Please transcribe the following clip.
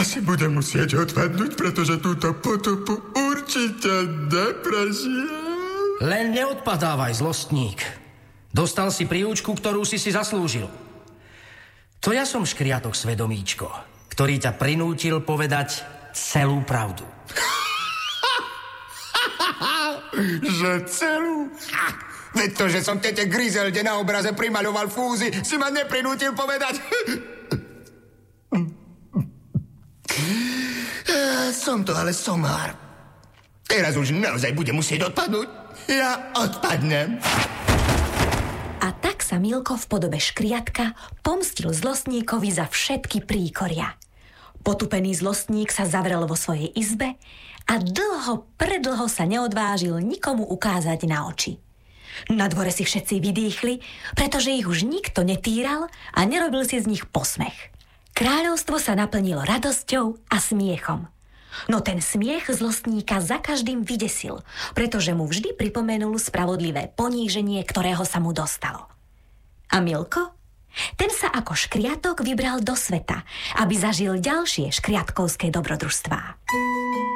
Asi budem musieť odpadnúť, pretože túto potopu určite neprežijem. Len neodpadávaj, zlostník. Dostal si príučku, ktorú si zaslúžil. To ja som škriatok svedomíčko, ktorý ťa prinútil povedať celú pravdu. Že celú? Veď to, že som tete Grizelde na obraze primaľoval fúzy, si ma neprinútil povedať. Som to ale somár. Teraz už naozaj budem musieť odpadnúť. Ja odpadnem. A tak sa Milko v podobe škriatka pomstil zlostníkovi za všetky príkoria. Potupený zlostník sa zavrel vo svojej izbe a predlho sa neodvážil nikomu ukázať na oči. Na dvore si všetci vydýchli, pretože ich už nikto netýral a nerobil si z nich posmech. Kráľovstvo sa naplnilo radosťou a smiechom. No ten smiech zlostníka za každým vydesil, pretože mu vždy pripomenul spravodlivé poníženie, ktorého sa mu dostalo. A Milko? Ten sa ako škriatok vybral do sveta, aby zažil ďalšie škriatkovské dobrodružstvá.